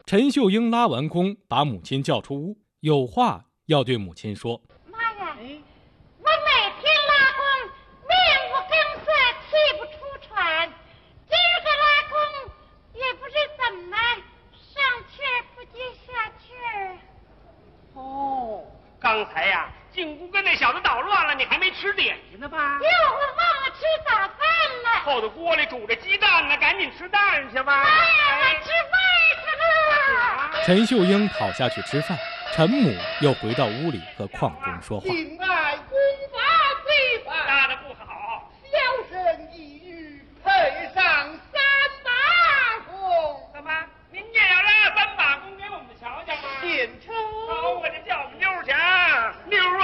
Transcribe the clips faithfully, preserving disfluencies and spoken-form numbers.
陈秀英拉完弓，把母亲叫出屋，有话要对母亲说。 妈呀，我每天拉弓，面无根色，气不出喘，今儿个拉弓也不知怎么上气儿不接下气儿。 哦，刚才呀、啊，进屋跟那小子捣乱了，你还没吃点心呢吧？ 哟，我忘了吃早饭了。 后头锅里煮着鸡蛋呢，赶紧吃蛋去吧。 妈呀，我吃饭去了。 陈秀英跑下去吃饭，陈母又回到屋里和邝中说话。 敬爱功法最法， 拉的不好， 小生一语配上三把弓。 怎么？您也要拉三把弓给我们瞧瞧吗？ 献丑。 好，我这叫我们妞儿去啊，妞儿啊！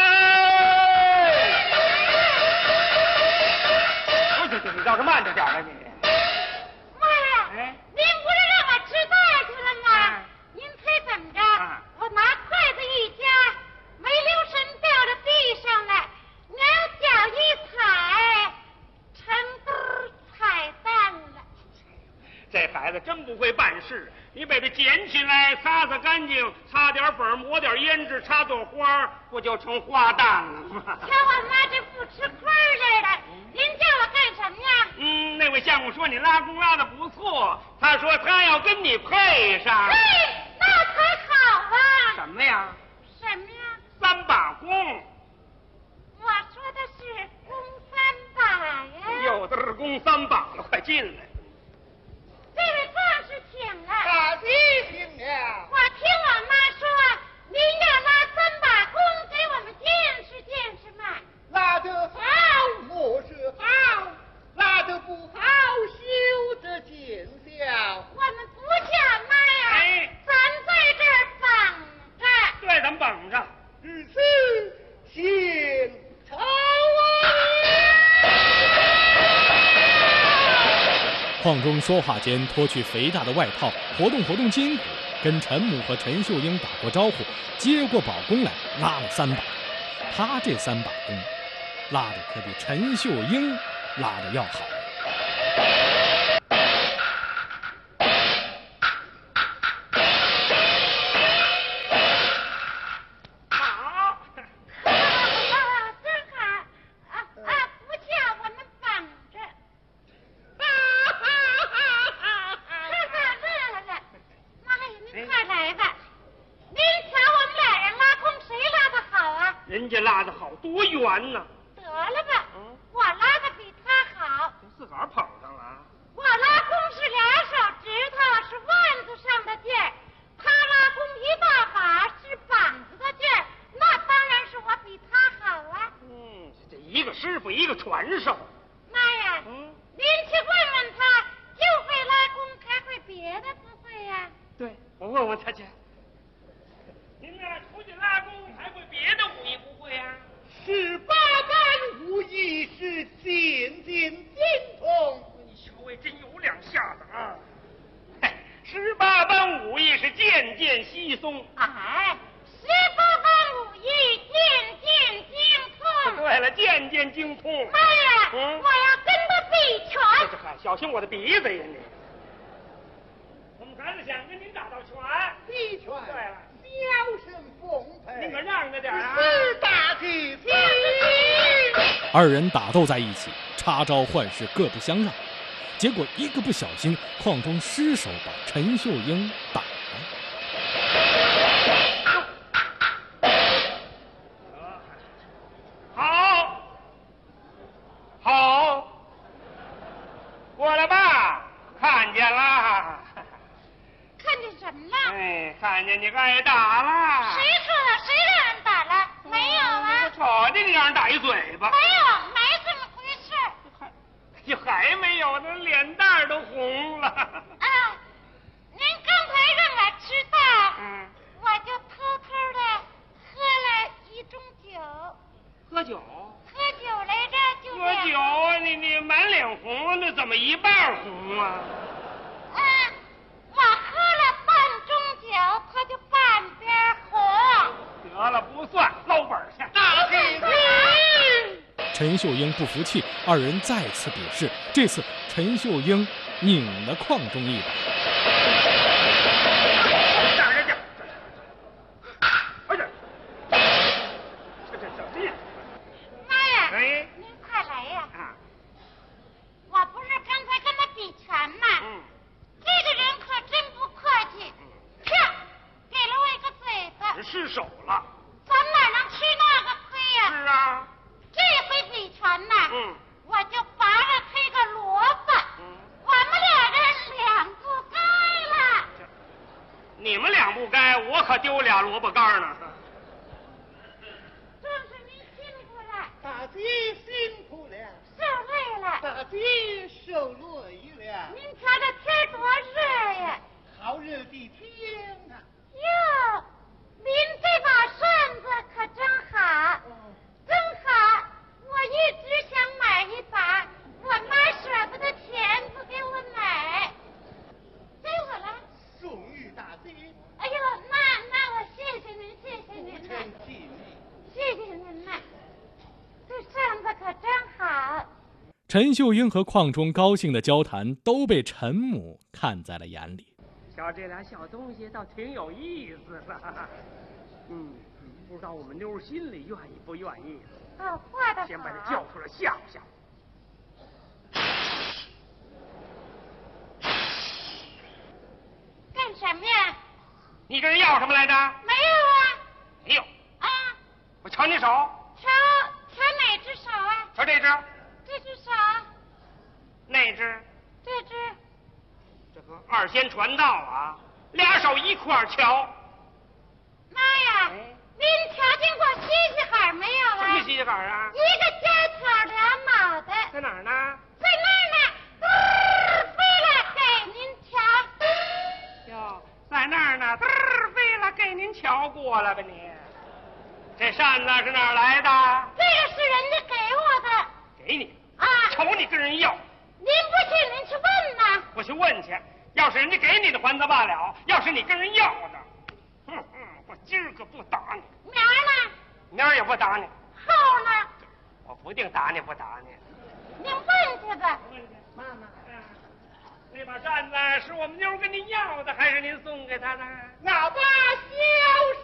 不是，你倒是慢着点吧你。 妈呀， 哎， 您不是让我吃饭去了吗？ 啊您猜怎么着？ 啊我拿筷子一夹，没留神掉到地上了，两脚一踩，成都踩蛋了。 这孩子真不会办事，你把它捡起来，擦擦干净，擦点粉，抹点胭脂，插朵花，不就成花旦了吗？ 瞧我妈这不吃亏似的，您叫我干什么呀？ 嗯，那位相公说你拉弓拉的不错，他说他要跟你配上。 嘿，那才好啊！ 什么呀？ 什么呀？ 三把弓。 我说的是弓三把呀。 有的是弓三把了，快进来。 这位壮士请啊！ 大弟听了。 我听我妈说，您要拉三把弓给我们见识见识嘛。 拉得好，莫是好；拉得不好，休得见笑。 我们不叫妈呀， 哎咱在这儿绑着。 对，咱们绑着。 日此献丑啊！ 邝中说话间脱去肥大的外套，活动活动筋骨，跟陈母和陈秀英打过招呼，接过宝弓来拉了三把。他这三把弓，拉的可比陈秀英拉的要好。 好， 真好啊啊！不叫我们绑着。看看乐了，妈呀，您快来吧！您瞧我们俩人拉弓，谁拉的好啊？ 人家拉的好，多圆呢。 得了吧，我拉的比他好。 自个儿捧上了。 我拉弓是俩手指头，是腕子上的劲儿；他拉弓一大把，是膀子的劲儿。那当然是我比他好啊！ 嗯，这一个师傅，一个传授。 妈呀， 嗯， 您去问问他，就会拉弓，还会别的不会呀？ 对，我问问他去。您呢，出去拉弓还会别的武艺不会呀、啊？ 十八般武艺是渐渐精通。 你小位真有两下子啊！嘿，十八般武艺是渐渐稀松。 哎，十八般武艺渐渐精通。 对了，渐渐精通。 妈呀， 嗯我要跟他比拳。 这这还小心我的鼻子呀你！我们孩子想跟您打道拳。 比拳。 对了， 小生奉陪。 您可让着点啊！ 是大弟弟。 二人打斗在一起，插招换式，各不相让。结果一个不小心，邝中失手把陈秀英打了。 好，好，过来吧，看见了。 看见什么了？ 哎，看见你挨打了。 谁说的？谁让人打了？没有啊。 我瞅见你让人打一嘴巴。 没有，没这么回事。 还，就还没有呢，脸蛋儿都红了。 啊，您刚才让我知道， 嗯， 我就偷偷的喝了一盅酒。 喝酒？ 喝酒来着，就喝酒啊！你你满脸红，那怎么一半红啊？ 啊，我喝了半盅酒，他就半边红。 得了，不算，捞本去。 大弟弟。 陈秀英不服气，二人再次比试。这次陈秀英拧了邝中一把。 手了。 咱哪能吃那个亏呀、 是啊。 这回比拳呐， 嗯， 我就拔了他个萝卜。 嗯， 我们俩人两不该了。 你们两不该，我可丢俩萝卜干呢。 正是您辛苦了， 大姐辛苦了， 受累了。 大姐受累了。 您瞧这天多热呀！ 好热的天呐！ 哟，您这把扇子可真好，真好！我一直想买一把，我妈舍不得钱不给我买，给我了。 送与大姐。 哎呦，那那我谢谢您，谢谢您呐， 真记你。 谢谢您呐，这扇子可真好。 陈秀英和邝忠高兴的交谈都被陈母看在了眼里。 瞧这俩小东西倒挺有意思的。嗯，不知道我们妞心里愿意不愿意。 哦，画的好。 先把它叫出来吓唬吓唬。 干什么呀？ 你跟人要什么来着？ 没有啊。 没有。 啊， 我瞧你手。 瞧瞧哪只手啊？ 瞧这只。 这只手。 那只。 这只。 这个二仙传道啊，俩手一块儿瞧。 妈呀！ 哎您瞧见过西西海没有啊？ 什么西西坎啊？ 一个尖挑俩脑袋。 在哪儿呢？ 在那儿呢，嘚飞了给您瞧。 哟，在那儿呢，嘚儿飞了，给您瞧过了吧你？这扇子是哪儿来的？ 这个是人家给我的。 给你啊！ 瞅你跟人要。 您不信，您去问呐。 我去问去，要是人家给你的还则罢了，要是你跟人要的，哼哼，我今儿个不打你。 明儿呢？ 明儿也不打你。 后呢？ 我不定打你不打你。 您问去吧。 妈妈，那把扇子是我们妞跟您要的，还是您送给她的？ 那把小